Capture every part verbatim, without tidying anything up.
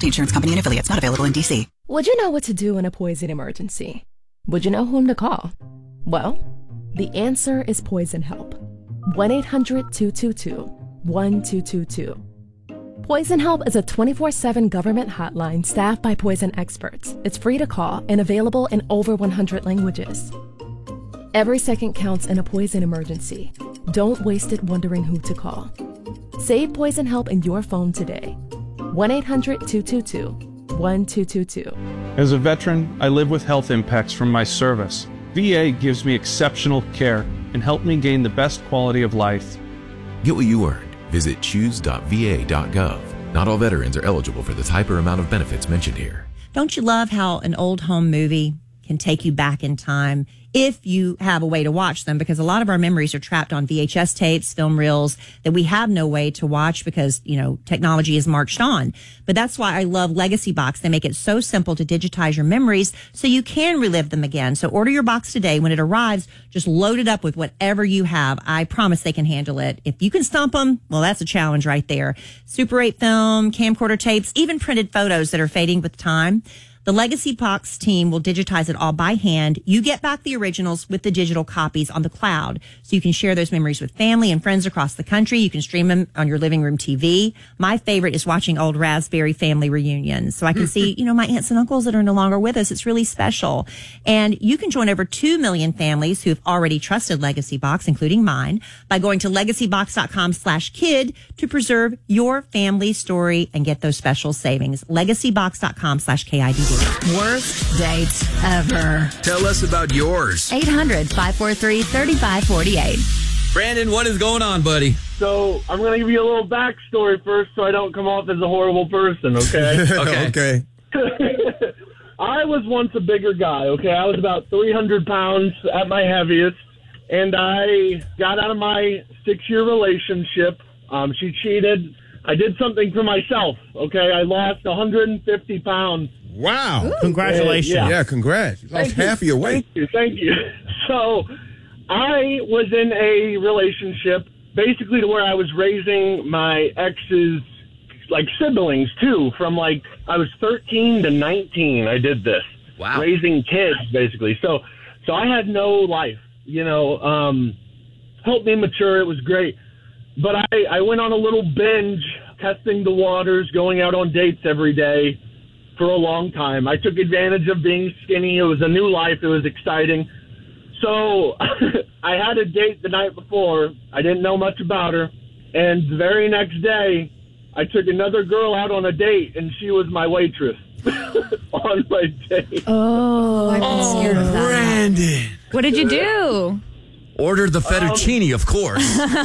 Casualty Insurance Company and Affiliates. Not available in D C. Would you know what to do in a poison emergency? Would you know whom to call? Well, the answer is Poison Help. one eight hundred two two two one two two two. Poison Help is a twenty-four seven government hotline staffed by poison experts. It's free to call and available in over one hundred languages. Every second counts in a poison emergency. Don't waste it wondering who to call. Save Poison Help in your phone today. one eight hundred two two two one two two two. As a veteran, I live with health impacts from my service. V A gives me exceptional care and helped me gain the best quality of life. Get what you earned. Visit choose dot v a dot gov. Not all veterans are eligible for the type or amount of benefits mentioned here. Don't you love how an old home movie can take you back in time if you have a way to watch them? Because a lot of our memories are trapped on V H S tapes, film reels that we have no way to watch because, you know, technology has marched on. But that's why I love Legacy Box. They make it so simple to digitize your memories so you can relive them again. So order your box today. When it arrives, just load it up with whatever you have. I promise they can handle it. If you can stump them, well, that's a challenge right there. Super eight film, camcorder tapes, even printed photos that are fading with time. The Legacy Box team will digitize it all by hand. You get back the originals with the digital copies on the cloud, so you can share those memories with family and friends across the country. You can stream them on your living room T V. My favorite is watching old Raspberry family reunions, so I can see, you know, my aunts and uncles that are no longer with us. It's really special. And you can join over two million families who have already trusted Legacy Box, including mine, by going to legacybox.com slash kid to preserve your family story and get those special savings. legacybox.com slash K I D D. Worst dates ever. Tell us about yours. eight hundred five four three three five four eight. Brandon, what is going on, buddy? So I'm going to give you a little backstory first so I don't come off as a horrible person, okay? Okay. Okay. I was once a bigger guy, okay? I was about three hundred pounds at my heaviest, and I got out of my six-year relationship. Um, she cheated. I did something for myself, okay? I lost one hundred fifty pounds. Wow. Ooh. Congratulations. Yeah. Yeah, congrats. You lost Thank you. half of your weight. Thank you. Thank you. So I was in a relationship basically to where I was raising my ex's like siblings too. From like I was thirteen to nineteen. I did this. Wow. Raising kids basically. So so I had no life. You know, um, helped me mature. It was great. But I, I went on a little binge, testing the waters, going out on dates every day for a long time. I took advantage of being skinny. It was a new life. It was exciting. So I had a date the night before. I didn't know much about her. And the very next day, I took another girl out on a date, and she was my waitress on my date. Oh, I've been scared of that. Brandon. What did you do? Ordered the fettuccine, um, of course.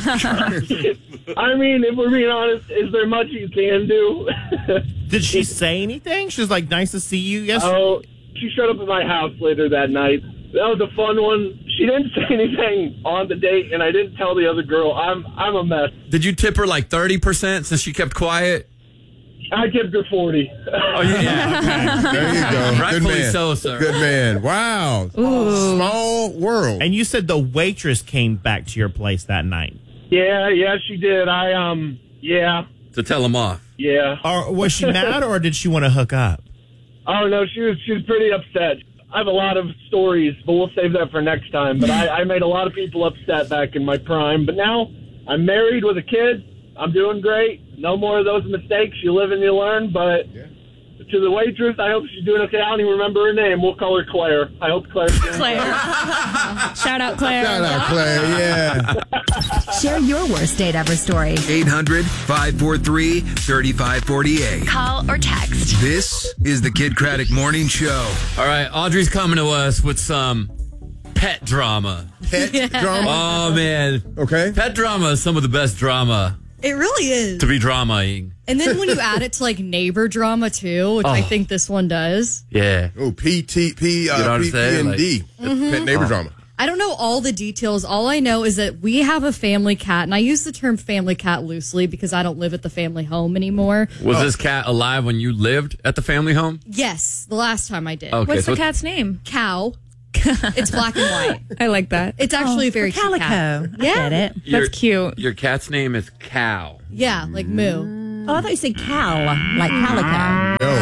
I mean, if we're being honest, is there much you can do? Did she say anything? She was like, nice to see you. Yes. Oh, she showed up at my house later that night. That was a fun one. She didn't say anything on the date, and I didn't tell the other girl. I'm I'm a mess. Did you tip her like thirty percent since she kept quiet? I tipped her forty. Oh, yeah. Okay. There you go. Rightfully Good man. so, sir. Good man. Wow. Ooh. Small world. And you said the waitress came back to your place that night. Yeah, yeah, she did. I, um, yeah, To tell him off. yeah. Or was she mad, or did she want to hook up? Oh, no, she was, she was pretty upset. I have a lot of stories, but we'll save that for next time. But I, I made a lot of people upset back in my prime. But now I'm married with a kid. I'm doing great. No more of those mistakes. You live and you learn. But Yeah. to the waitress, I hope she's doing okay. I don't even remember her name. We'll call her Claire. I hope Claire's doing Claire. Shout out, Claire. Shout out, Claire. Yeah. Share your worst date ever story. eight hundred five four three three five four eight. Call or text. This is the Kid Craddock Morning Show. All right, Audrey's coming to us with some pet drama. Pet drama. Oh, man. Okay. Pet drama is some of the best drama It really is. to be dramaing. And then when you add it to like neighbor drama too, which I Oh. think this one does. Yeah. Oh, P T P, uh, You know what I'm P P saying? N D. Mm-hmm. Pet neighbor Oh. drama. I don't know all the details. All I know is that we have a family cat, and I use the term family cat loosely because I don't live at the family home anymore. Was this cat alive when you lived at the family home? Yes, the last time I did. Okay, What's so the cat's name? Cow. It's black and white. I like that. It's actually a very cute Calico. cat. I get it. your, That's cute. Your cat's name is Cow. Yeah, like moo. Oh, I thought you said cow, like calico. No,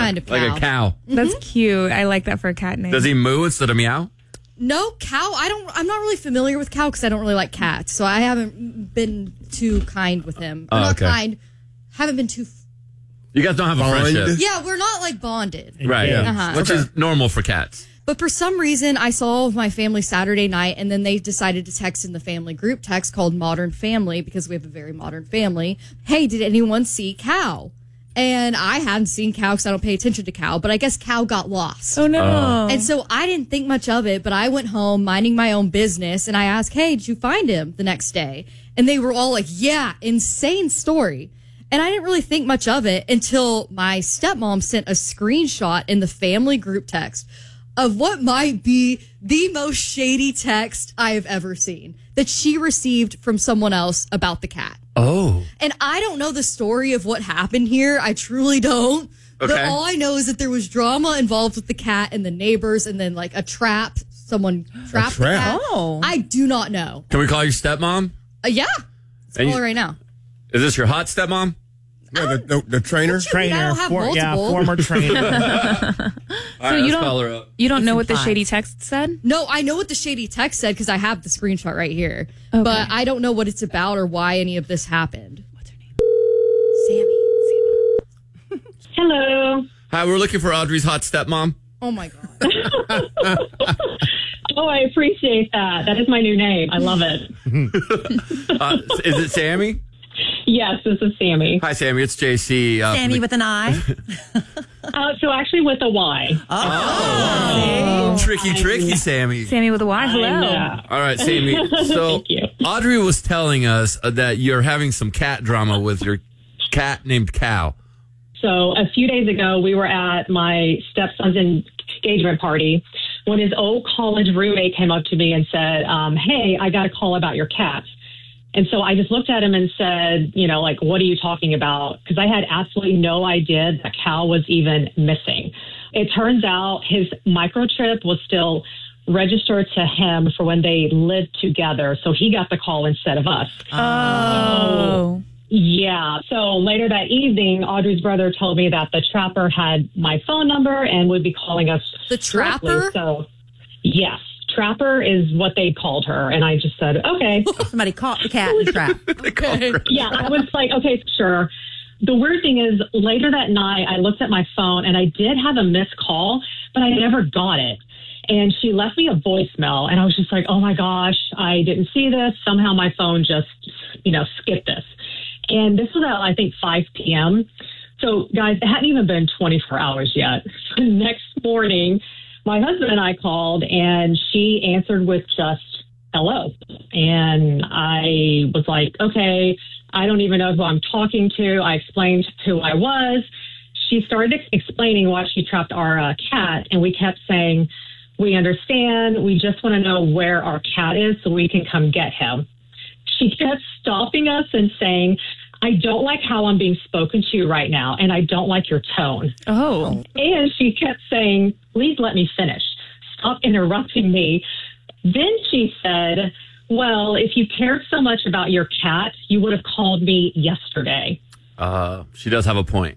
kind of cow. Like a cow. That's cute. I like that for a cat name. Does he moo instead of meow? No, cow. I don't. I'm not really familiar with cow because I don't really like cats, so I haven't been too kind with him. Or Oh, not okay. kind. Haven't been too. You guys don't have a Bond? friendship. Yeah, we're not like bonded. Right. Yeah. Uh-huh. Which is normal for cats. But for some reason, I saw my family Saturday night, and then they decided to text in the family group text called Modern Family because we have a very modern family. Hey, did anyone see Cow? And I hadn't seen Cow because I don't pay attention to Cow, but I guess Cow got lost. Oh, no. And so I didn't think much of it, but I went home minding my own business, and I asked, hey, did you find him the next day? And they were all like, yeah, insane story. And I didn't really think much of it until my stepmom sent a screenshot in the family group text of what might be the most shady text I have ever seen that she received from someone else about the cat. Oh. And I don't know the story of what happened here. I truly don't. But Okay. all I know is that there was drama involved with the cat and the neighbors and then like a trap. Someone trapped the trap? cat. Oh. I do not know. Can we call your stepmom? Uh, yeah. Let's And call you- her right now. Is this your hot stepmom? Yeah, the, the, the trainer. I Trainer, don't have for, yeah, multiple. former trainer. All So right, you let's don't- call her up. You don't know what the five. shady text said? No, I know what the shady text said because I have the screenshot right here. Okay. But I don't know what it's about or why any of this happened. What's her name? Sammy. Hello. Hi, we're looking for Audrey's hot stepmom. Oh my God. Oh, I appreciate that. That is my new name. I love it. Uh, is it Sammy? Yes, this is Sammy. Hi, Sammy. It's J C. Uh, Sammy with an eye. Uh, so actually with a Y. Oh, tricky, tricky, Sammy. Sammy with a Y. Hello. I know. All right, Sammy. So Thank you. Audrey was telling us uh, that you're having some cat drama with your cat named Cow. So a few days ago, we were at my stepson's engagement party when his old college roommate came up to me and said, um, hey, I got a call about your cat. And so I just looked at him and said, you know, like, what are you talking about? Because I had absolutely no idea that Cal was even missing. It turns out his microchip was still registered to him for when they lived together. So he got the call instead of us. Oh. Yeah. So later that evening, Audrey's brother told me that the trapper had my phone number and would be calling us. The directly. trapper? So, yes. Trapper is what they called her. And I just said, okay. Somebody caught the cat in the trap. Okay. Yeah, I was like, okay, sure. The weird thing is, later that night, I looked at my phone and I did have a missed call, but I never got it. And she left me a voicemail, and I was just like, oh my gosh, I didn't see this. Somehow my phone just, you know, skipped this. And this was at, I think, five p.m. So, guys, it hadn't even been twenty-four hours yet. So next morning, my husband and I called, and she answered with just hello. And I was like, okay, I don't even know who I'm talking to. I explained who I was. She started ex- explaining why she trapped our uh, cat, and we kept saying, we understand. We just want to know where our cat is so we can come get him. She kept stopping us and saying, I don't like how I'm being spoken to right now, and I don't like your tone. Oh. And she kept saying, please let me finish. Stop interrupting me. Then she said, well, if you cared so much about your cat, you would have called me yesterday. Uh, she does have a point.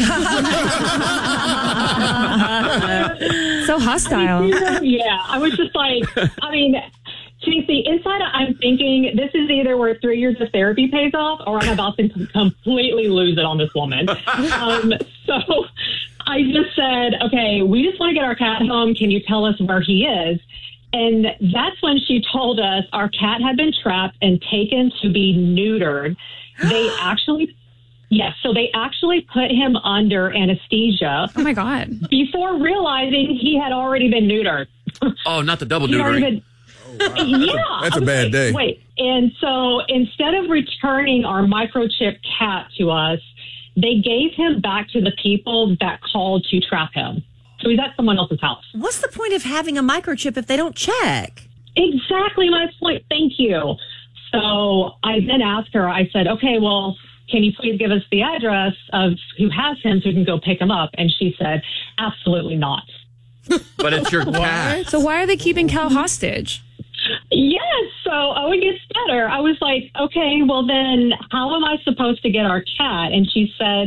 So hostile. Yeah, I was just like, I mean, Casey, inside I'm thinking this is either where three years of therapy pays off or I'm about to com- completely lose it on this woman. Um, so I just said, okay, we just want to get our cat home. Can you tell us where he is? And that's when she told us our cat had been trapped and taken to be neutered. They actually... Yes, so they actually put him under anesthesia. Oh, my God. Before realizing he had already been neutered. Oh, not the double He'd already neutering. been- yeah. That's I a was bad like, day. Wait, and so instead of returning our microchip cat to us, they gave him back to the people that called to trap him. So he's at someone else's house. What's the point of having a microchip if they don't check? Exactly my point. Thank you. So I then asked her, I said, okay, well, can you please give us the address of who has him so we can go pick him up? And she said, absolutely not. But it's your cat. So why are they keeping Cal hostage? Yes. So, oh, it gets better. I was like, okay, well then how am I supposed to get our cat? And she said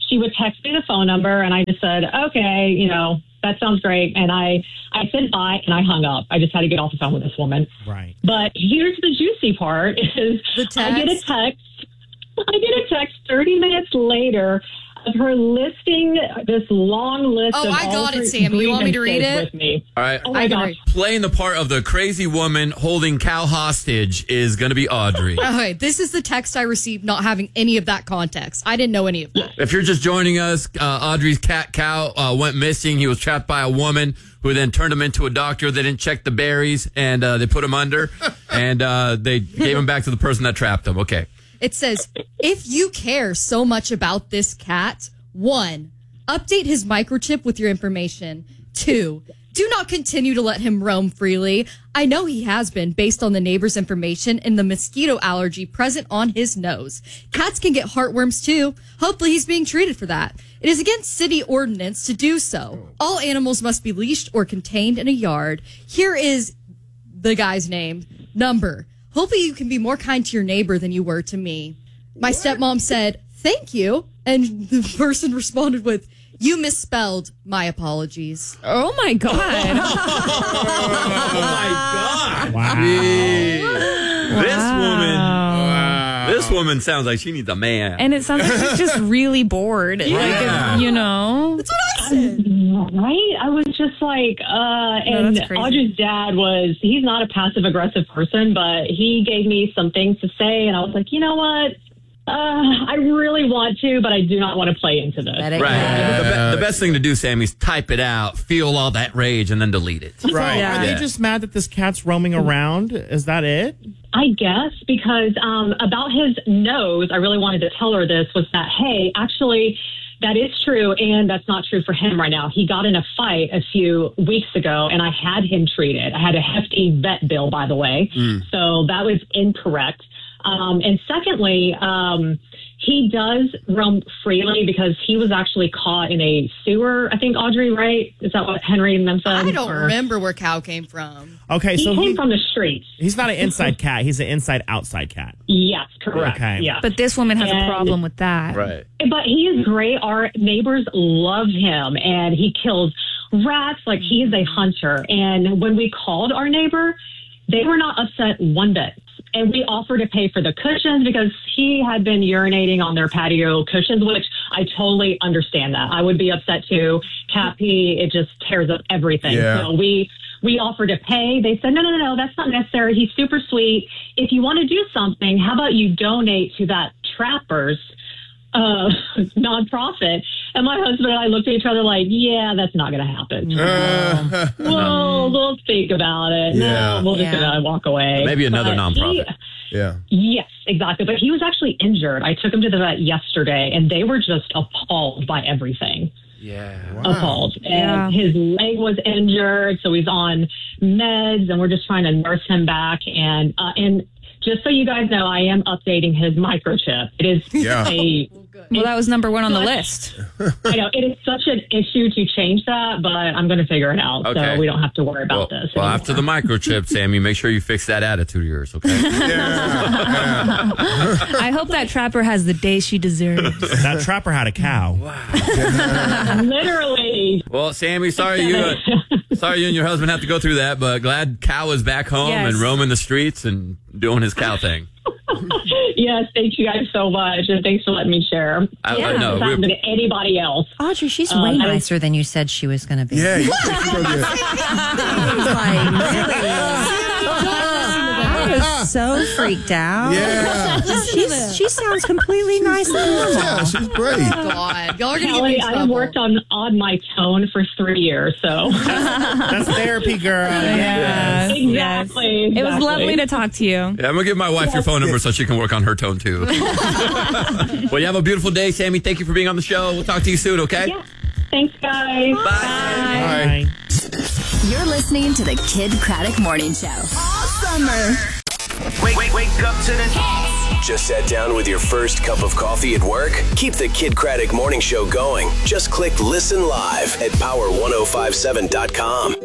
she would text me the phone number, and I just said, okay, you know, that sounds great. And I, I said bye, and I hung up. I just had to get off the phone with this woman. Right. But here's the juicy part is The I get a text? text. I get a text thirty minutes later of her listing this long list Oh, of I all got her it, Sammy. You want me to read grievances it? with me. All right. Oh my gosh. Playing the part of the crazy woman holding Cal hostage is going to be Audrey. Okay, this is the text I received not having any of that context. I didn't know any of that. If you're just joining us, uh, Audrey's cat Cal uh, went missing. He was trapped by a woman who then turned him into a doctor. They didn't check the berries, and uh, they put him under, and uh, they gave him back to the person that trapped him. Okay. It says, if you care so much about this cat, one, update his microchip with your information. Two, do not continue to let him roam freely. I know he has been based on the neighbor's information and the mosquito allergy present on his nose. Cats can get heartworms too. Hopefully he's being treated for that. It is against city ordinance to do so. All animals must be leashed or contained in a yard. Here is the guy's name, number. Hopefully you can be more kind to your neighbor than you were to me. My stepmom said, thank you. And the person responded with, you misspelled my apologies. Oh my God. Oh my God. Wow. This woman. Wow. This woman sounds like she needs a man. And it sounds like she's just really bored. Yeah. Like, you know? That's what I said. Right? I was just like, uh, and that's crazy. Audrey's dad was, he's not a passive aggressive person, but he gave me some things to say, and I was like, you know what? Uh, I really want to, but I do not want to play into this. Let it Right. go. The, be- the best thing to do, Sammy, is type it out, feel all that rage, and then delete it. Right. Yeah. Are they Yeah. just mad that this cat's roaming around? Is that it? I guess because um, about his nose, I really wanted to tell her this was that, hey, actually, that is true, and that's not true for him right now. He got in a fight a few weeks ago, and I had him treated. I had a hefty vet bill, by the way, so that was incorrect. Um, and secondly, um, he does roam freely because he was actually caught in a sewer. I think, Audrey, right? Is that what Henry and them said? I don't Or- remember where Cow came from. Okay, He so came he, from the streets. he's not an inside cat. He's an inside-outside cat. Yes, correct. Okay. Yeah. But this woman has And- a problem with that. Right. But he is great. Our neighbors love him, and he kills rats like he is a hunter. And when we called our neighbor, they were not upset one bit. And we offered to pay for the cushions because he had been urinating on their patio cushions, which I totally understand that. I would be upset too. Cat pee, it just tears up everything. Yeah. So we we offered to pay. They said, no, no, no, no, that's not necessary. He's super sweet. If you want to do something, how about you donate to that Trappers uh, nonprofit? And my husband and I looked at each other like, yeah, that's not going to happen. Uh, Well, we'll think about it. Yeah. No, we'll just Yeah. gonna walk away. Maybe another But nonprofit. he- yeah. yes, exactly. But he was actually injured. I took him to the vet yesterday, and they were just appalled by everything. Yeah. Appalled. Yeah. And his leg was injured, so he's on meds, and we're just trying to nurse him back. And uh, and just so you guys know, I am updating his microchip. It is Yeah. a Well, that was number one on the But- list. I know it is such an issue to change that, but I'm going to figure it out, Okay. so we don't have to worry about Well, this. well anymore. after the microchip, Sammy, make sure you fix that attitude of yours, okay? I hope that trapper has the day she deserves. That trapper had a cow. Literally. Well, Sammy, sorry you, uh, sorry you and your husband have to go through that, but glad Cal is back home Yes. and roaming the streets and doing his cow thing. Yes, thank you guys so much, and thanks for letting me share. I- Yeah, I know. If I happen to anybody else. Audrey, she's Um, way I- nicer than you said she was going to be. Yeah. You think she's gonna get- I was so freaked out. Yeah. She's, she sounds completely nice and normal. Yeah, she's great. God, y'all are gonna get me Kelly, in I have trouble. worked on on my tone for three years, so That's therapy, girl. Yes. exactly. It was exactly. lovely to talk to you. Yeah, I'm going to give my wife your phone number so she can work on her tone, too. Well, you have a beautiful day, Sammy. Thank you for being on the show. We'll talk to you soon, okay? Yeah. Thanks, guys. Bye. Bye. You're listening to the Kid Craddock Morning Show. All summer. Wake, wake, wake up to the Just sat down with your first cup of coffee at work? Keep the Kid Craddock Morning Show going. Just click Listen Live at power ten fifty-seven dot com.